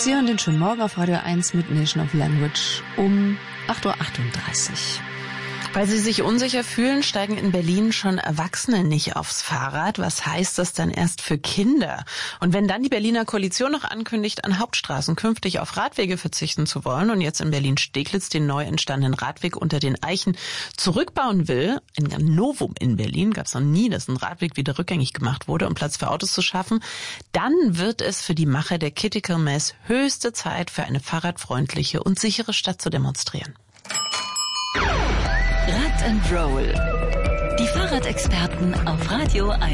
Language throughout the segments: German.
Sie hören den schönen Morgen auf Radio 1 mit Nation of Language um 8.38 Uhr. Weil sie sich unsicher fühlen, steigen in Berlin schon Erwachsene nicht aufs Fahrrad. Was heißt das dann erst für Kinder? Und wenn dann die Berliner Koalition noch ankündigt, an Hauptstraßen künftig auf Radwege verzichten zu wollen und jetzt in Berlin-Steglitz den neu entstandenen Radweg unter den Eichen zurückbauen will, ein Novum in Berlin, gab es noch nie, dass ein Radweg wieder rückgängig gemacht wurde, um Platz für Autos zu schaffen, dann wird es für die Macher der Critical Mass höchste Zeit, für eine fahrradfreundliche und sichere Stadt zu demonstrieren. Rad and Roll. Die Fahrradexperten auf Radio 1.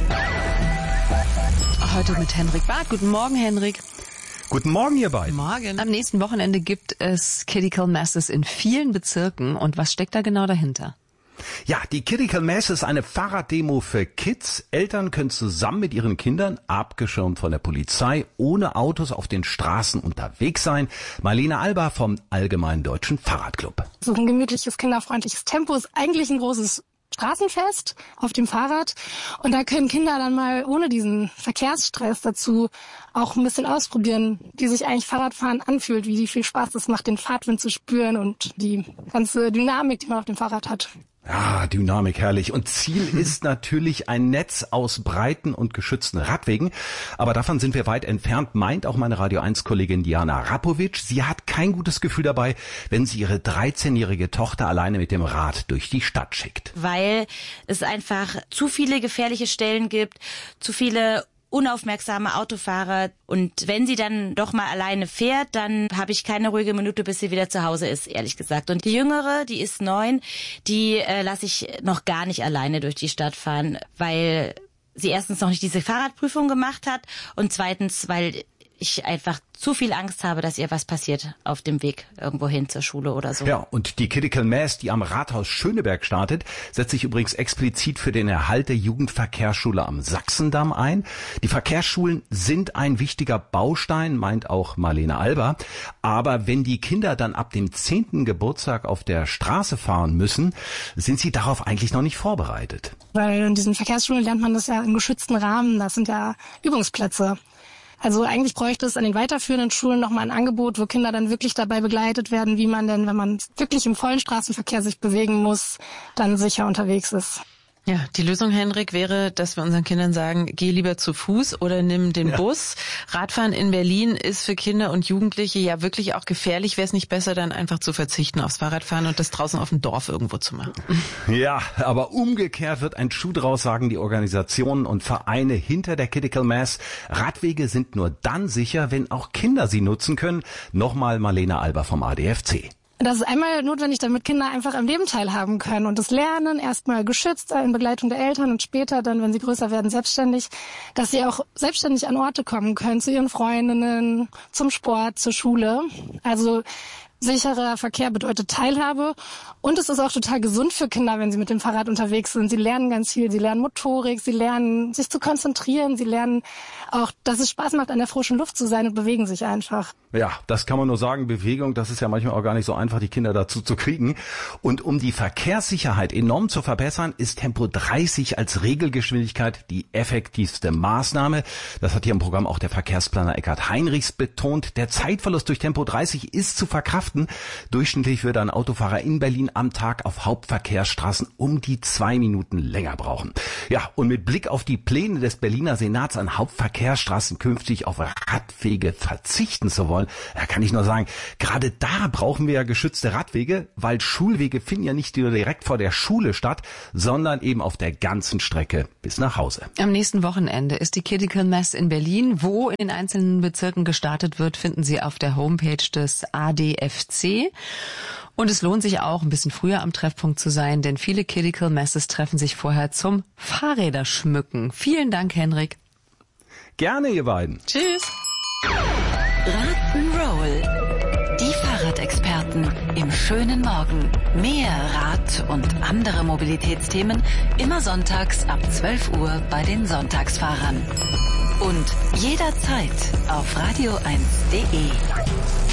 Heute mit Henrik Barth. Guten Morgen, Henrik. Guten Morgen, ihr beiden. Morgen. Am nächsten Wochenende gibt es Critical Masses in vielen Bezirken. Und was steckt da genau dahinter? Ja, die Critical Mass ist eine Fahrraddemo für Kids. Eltern können zusammen mit ihren Kindern, abgeschirmt von der Polizei, ohne Autos auf den Straßen unterwegs sein. Marlene Alba vom Allgemeinen Deutschen Fahrradclub. So ein gemütliches, kinderfreundliches Tempo ist eigentlich ein großes Straßenfest auf dem Fahrrad. Und da können Kinder dann mal ohne diesen Verkehrsstress dazu auch ein bisschen ausprobieren, wie sich eigentlich Fahrradfahren anfühlt, wie viel Spaß es macht, den Fahrtwind zu spüren und die ganze Dynamik, die man auf dem Fahrrad hat. Ja, Dynamik, herrlich. Und Ziel ist natürlich ein Netz aus breiten und geschützten Radwegen. Aber davon sind wir weit entfernt, meint auch meine Radio 1-Kollegin Diana Rapovic. Sie hat kein gutes Gefühl dabei, wenn sie ihre 13-jährige Tochter alleine mit dem Rad durch die Stadt schickt. Weil es einfach zu viele gefährliche Stellen gibt, zu viele unaufmerksame Autofahrer, und wenn sie dann doch mal alleine fährt, dann habe ich keine ruhige Minute, bis sie wieder zu Hause ist, ehrlich gesagt. Und die Jüngere, die ist 9, die lasse ich noch gar nicht alleine durch die Stadt fahren, weil sie erstens noch nicht diese Fahrradprüfung gemacht hat und zweitens, weil ich einfach zu viel Angst habe, dass ihr was passiert auf dem Weg irgendwo hin zur Schule oder so. Ja, und die Critical Mass, die am Rathaus Schöneberg startet, setzt sich übrigens explizit für den Erhalt der Jugendverkehrsschule am Sachsendamm ein. Die Verkehrsschulen sind ein wichtiger Baustein, meint auch Marlene Alba. Aber wenn die Kinder dann ab dem 10. Geburtstag auf der Straße fahren müssen, sind sie darauf eigentlich noch nicht vorbereitet. Weil in diesen Verkehrsschulen lernt man das ja im geschützten Rahmen, das sind ja Übungsplätze. Also eigentlich bräuchte es an den weiterführenden Schulen nochmal ein Angebot, wo Kinder dann wirklich dabei begleitet werden, wie man denn, wenn man wirklich im vollen Straßenverkehr sich bewegen muss, dann sicher unterwegs ist. Ja, die Lösung, Henrik, wäre, dass wir unseren Kindern sagen, geh lieber zu Fuß oder nimm den Bus. Radfahren in Berlin ist für Kinder und Jugendliche ja wirklich auch gefährlich. Wäre es nicht besser, dann einfach zu verzichten aufs Fahrradfahren und das draußen auf dem Dorf irgendwo zu machen? Ja, aber umgekehrt wird ein Schuh draus, sagen die Organisationen und Vereine hinter der Critical Mass. Radwege sind nur dann sicher, wenn auch Kinder sie nutzen können. Nochmal Marlene Alba vom ADFC. Das ist einmal notwendig, damit Kinder einfach am Leben teilhaben können und das Lernen erstmal geschützt in Begleitung der Eltern und später dann, wenn sie größer werden, selbstständig, dass sie auch selbstständig an Orte kommen können, zu ihren Freundinnen, zum Sport, zur Schule. Also sicherer Verkehr bedeutet Teilhabe und es ist auch total gesund für Kinder, wenn sie mit dem Fahrrad unterwegs sind. Sie lernen ganz viel, sie lernen Motorik, sie lernen sich zu konzentrieren, sie lernen auch, dass es Spaß macht, an der frischen Luft zu sein und bewegen sich einfach. Ja, das kann man nur sagen, Bewegung, das ist ja manchmal auch gar nicht so einfach, die Kinder dazu zu kriegen. Und um die Verkehrssicherheit enorm zu verbessern, ist Tempo 30 als Regelgeschwindigkeit die effektivste Maßnahme. Das hat hier im Programm auch der Verkehrsplaner Eckhard Heinrichs betont. Der Zeitverlust durch Tempo 30 ist zu verkraften. Durchschnittlich würde ein Autofahrer in Berlin am Tag auf Hauptverkehrsstraßen um die 2 Minuten länger brauchen. Ja, und mit Blick auf die Pläne des Berliner Senats an Hauptverkehrsstraßen künftig auf Radwege verzichten zu wollen, da kann ich nur sagen, gerade da brauchen wir ja geschützte Radwege, weil Schulwege finden ja nicht nur direkt vor der Schule statt, sondern eben auf der ganzen Strecke bis nach Hause. Am nächsten Wochenende ist die Critical Mass in Berlin. Wo in den einzelnen Bezirken gestartet wird, finden Sie auf der Homepage des ADFC. Und es lohnt sich auch, ein bisschen früher am Treffpunkt zu sein, denn viele Critical Masses treffen sich vorher zum Fahrräderschmücken. Vielen Dank, Henrik. Gerne, ihr beiden. Tschüss. Rock'n'Roll. Die Fahrradexperten im schönen Morgen. Mehr Rad und andere Mobilitätsthemen immer sonntags ab 12 Uhr bei den Sonntagsfahrern. Und jederzeit auf radio1.de.